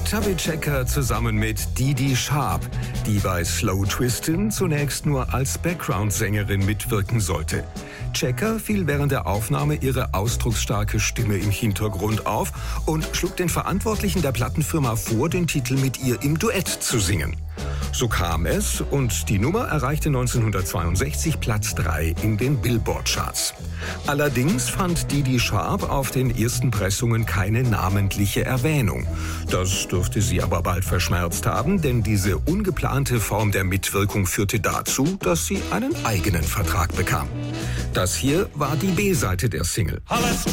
Chubby Checker zusammen mit Dee Sharp, die bei Slow Twistin' zunächst nur als Background-Sängerin mitwirken sollte. Checker fiel während der Aufnahme ihre ausdrucksstarke Stimme im Hintergrund auf und schlug den Verantwortlichen der Plattenfirma vor, den Titel mit ihr im Duett zu singen. So kam es und die Nummer erreichte 1962 Platz 3 in den Billboard-Charts. Allerdings fand Dee Sharp auf den ersten Pressungen keine namentliche Erwähnung. Das dürfte sie aber bald verschmerzt haben, denn diese ungeplante Form der Mitwirkung führte dazu, dass sie einen eigenen Vertrag bekam. Das hier war die B-Seite der Single.